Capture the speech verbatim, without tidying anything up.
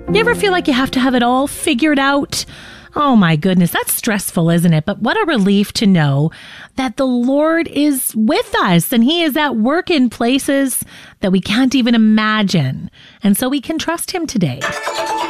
You ever feel like you have to have it all figured out? Oh my goodness, that's stressful, isn't it? But what a relief to know that the Lord is with us and He is at work in places that we can't even imagine. And so we can trust Him today.